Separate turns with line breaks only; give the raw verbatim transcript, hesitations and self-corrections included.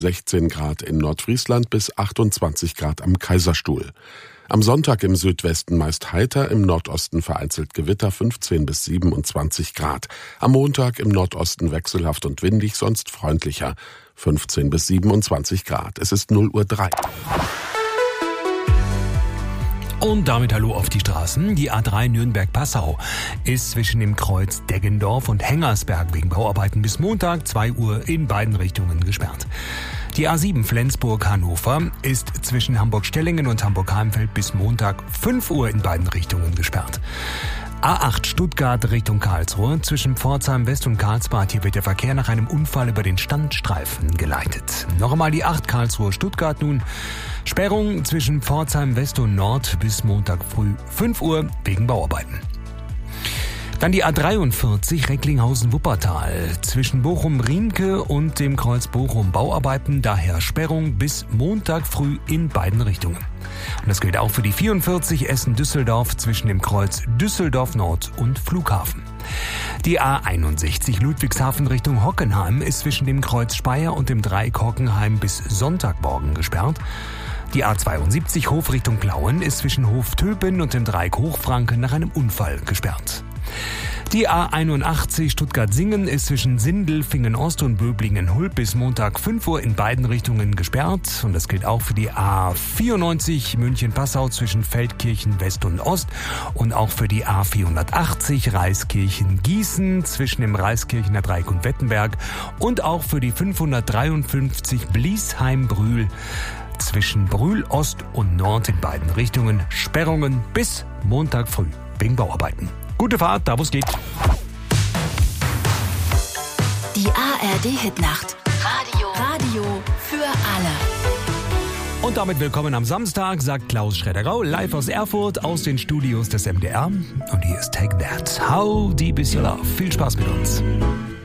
sechzehn Grad in Nordfriesland bis achtundzwanzig Grad am Kaiserstuhl. Am Sonntag im Südwesten meist heiter, im Nordosten vereinzelt Gewitter, fünfzehn bis siebenundzwanzig Grad. Am Montag im Nordosten wechselhaft und windig, sonst freundlicher, fünfzehn bis siebenundzwanzig Grad. Es ist null Uhr drei.
Und damit hallo auf die Straßen. Die A drei Nürnberg-Passau ist zwischen dem Kreuz Deggendorf und Hengersberg wegen Bauarbeiten bis Montag zwei Uhr in beiden Richtungen gesperrt. Die A sieben Flensburg-Hannover ist zwischen Hamburg-Stellingen und Hamburg-Heimfeld bis Montag fünf Uhr in beiden Richtungen gesperrt. A acht Stuttgart Richtung Karlsruhe zwischen Pforzheim West und Karlsbad. Hier wird der Verkehr nach einem Unfall über den Standstreifen geleitet. Noch einmal die acht Karlsruhe Stuttgart nun. Sperrung zwischen Pforzheim West und Nord bis Montag früh fünf Uhr wegen Bauarbeiten. Dann die A dreiundvierzig Recklinghausen-Wuppertal zwischen Bochum-Riemke und dem Kreuz Bochum Bauarbeiten, daher Sperrung bis Montag früh in beiden Richtungen. Und das gilt auch für die vierundvierzig Essen-Düsseldorf zwischen dem Kreuz Düsseldorf Nord und Flughafen. Die A einundsechzig Ludwigshafen Richtung Hockenheim ist zwischen dem Kreuz Speyer und dem Dreieck Hockenheim bis Sonntagmorgen gesperrt. Die A zweiundsiebzig Hof Richtung Plauen ist zwischen Hof Töpen und dem Dreieck Hochfranken nach einem Unfall gesperrt. Die A einundachtzig Stuttgart-Singen ist zwischen Sindelfingen-Ost und Böblingen-Hulb bis Montag fünf Uhr in beiden Richtungen gesperrt. Und das gilt auch für die A vierundneunzig München-Passau zwischen Feldkirchen West und Ost und auch für die A vierhundertachtzig Reiskirchen-Gießen zwischen dem Reiskirchener Dreieck und Wettenberg und auch für die fünfhundertdreiundfünfzig Bliesheim-Brühl zwischen Brühl Ost und Nord in beiden Richtungen Sperrungen bis Montag früh wegen Bauarbeiten. Gute Fahrt, da wo es geht.
Die A R D-Hitnacht. Radio. Radio für alle.
Und damit willkommen am Samstag, sagt Klaus Schredderau, live aus Erfurt, aus den Studios des M D R. Und hier ist Take That. How Deep Is Your Love? Viel Spaß mit uns.